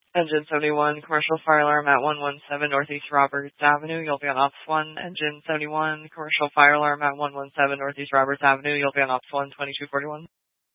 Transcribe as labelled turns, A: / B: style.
A: Engine 71, commercial fire alarm at 117 Northeast Roberts Avenue. You'll be on Ops 1. Engine 71, commercial fire alarm at 117 Northeast Roberts Avenue. You'll be on Ops 1, 2241.